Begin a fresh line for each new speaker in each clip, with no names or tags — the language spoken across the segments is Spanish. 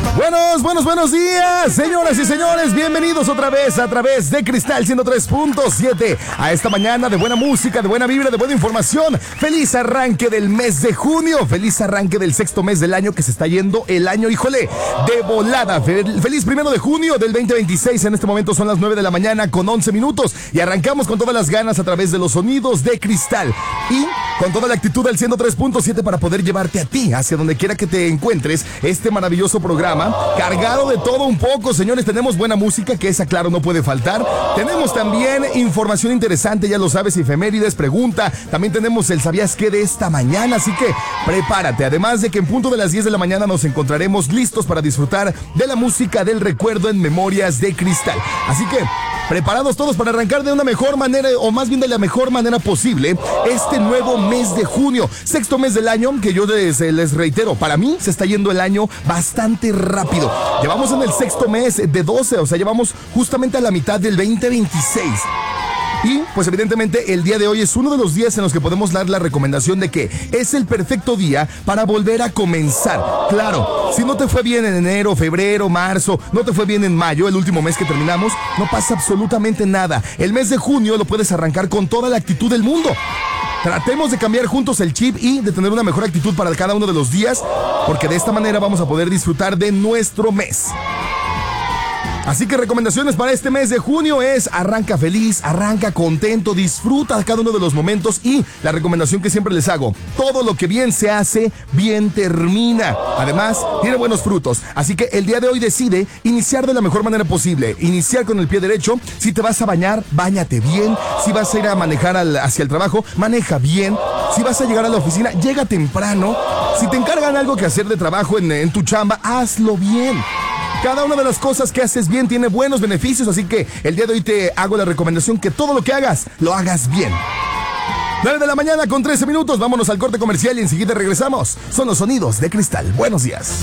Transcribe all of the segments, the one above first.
Buenos días, señoras y señores, bienvenidos otra vez a través de Cristal 103.7 a esta mañana de buena música, de buena vibra, de buena información. Feliz arranque del mes de junio, feliz arranque del sexto mes del año que se está yendo el año, híjole, de volada. Feliz 1 de junio del 2026, en este momento son las 9 de la mañana con 11 minutos y arrancamos con todas las ganas a través de los sonidos de Cristal y con toda la actitud del 103.7 para poder llevarte a ti, hacia donde quiera que te encuentres, este maravilloso programa, cargado de todo un poco, señores. Tenemos buena música, que esa, claro, no puede faltar. Tenemos también información interesante, ya lo sabes, efemérides, pregunta. También tenemos el ¿sabías qué? De esta mañana, así que prepárate. Además de que en punto de las 10 de la mañana nos encontraremos listos para disfrutar de la música del recuerdo en Memorias de Cristal. Así que preparados todos para arrancar de una mejor manera, o más bien de la mejor manera posible, este nuevo mes de junio, sexto mes del año, que yo les reitero, para mí se está yendo el año bastante rápido. Llevamos en el sexto mes de 12, o sea, llevamos justamente a la mitad del 2026. Y, pues evidentemente, el día de hoy es uno de los días en los que podemos dar la recomendación de que es el perfecto día para volver a comenzar. Claro, si no te fue bien en enero, febrero, marzo, no te fue bien en mayo, el último mes que terminamos, no pasa absolutamente nada. El mes de junio lo puedes arrancar con toda la actitud del mundo. Tratemos de cambiar juntos el chip y de tener una mejor actitud para cada uno de los días, porque de esta manera vamos a poder disfrutar de nuestro mes. Así que recomendaciones para este mes de junio es: arranca feliz, arranca contento, disfruta cada uno de los momentos, y la recomendación que siempre les hago: todo lo que bien se hace, bien termina. Además, tiene buenos frutos. Así que el día de hoy decide iniciar de la mejor manera posible, iniciar con el pie derecho. Si te vas a bañar, báñate bien. Si vas a ir a manejar hacia el trabajo, maneja bien. Si vas a llegar a la oficina, llega temprano. Si te encargan algo que hacer de trabajo en tu chamba, hazlo bien. Cada una de las cosas que haces bien tiene buenos beneficios, así que el día de hoy te hago la recomendación que todo lo que hagas, lo hagas bien. 9 de la mañana con 13 minutos, vámonos al corte comercial y enseguida regresamos. Son los sonidos de Cristal. Buenos días.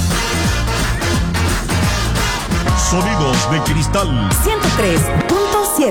Sonidos de Cristal
103.7.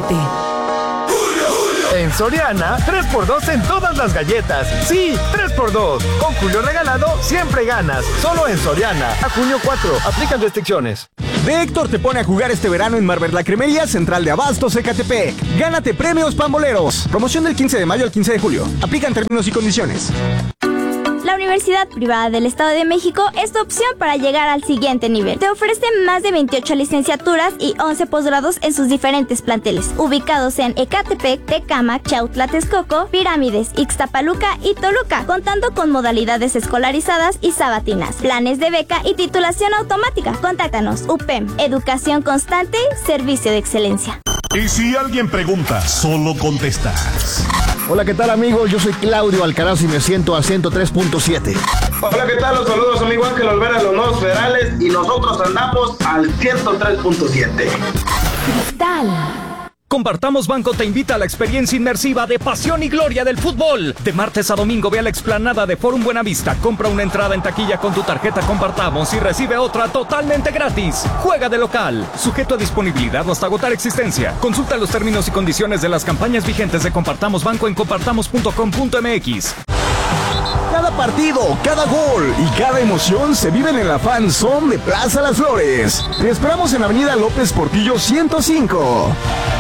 En Soriana, 3x2 en todas las galletas. Sí, 3x2. Con Julio regalado, siempre ganas. Solo en Soriana. A junio 4. Aplican restricciones.
De Héctor te pone a jugar este verano en Marvel La Cremería Central de Abastos Ecatepec. Gánate premios pamboleros. Promoción del 15 de mayo al 15 de julio. Aplican términos y condiciones.
La Universidad Privada del Estado de México es tu opción para llegar al siguiente nivel. Te ofrece más de 28 licenciaturas y 11 posgrados en sus diferentes planteles, ubicados en Ecatepec, Tecámac, Chautla, Texcoco, Pirámides, Ixtapaluca y Toluca, contando con modalidades escolarizadas y sabatinas, planes de beca y titulación automática. Contáctanos. UPEM, educación constante, servicio de excelencia.
Y si alguien pregunta, solo contestas.
Hola, ¿qué tal, amigos? Yo soy Claudio Alcaraz y me siento a 103.7.
Hola, ¿qué tal? Los saludos, amigo Ángel Olvera de los Nuevos Federales, y nosotros andamos al 103.7.
Cristal.
Compartamos Banco te invita a la experiencia inmersiva de pasión y gloria del fútbol. De martes a domingo ve a la explanada de Forum Buenavista, compra una entrada en taquilla con tu tarjeta Compartamos y recibe otra totalmente gratis. Juega de local, sujeto a disponibilidad hasta agotar existencia. Consulta los términos y condiciones de las campañas vigentes de Compartamos Banco en compartamos.com.mx.
Cada partido, cada gol y cada emoción se viven en la Fan Zone de Plaza Las Flores. Te esperamos en Avenida López Portillo 105.